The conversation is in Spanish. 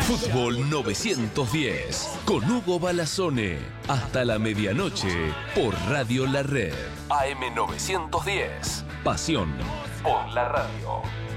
Fútbol 910 con Hugo Balazzone. Hasta la medianoche por Radio La Red. AM 910. Pasión por la radio.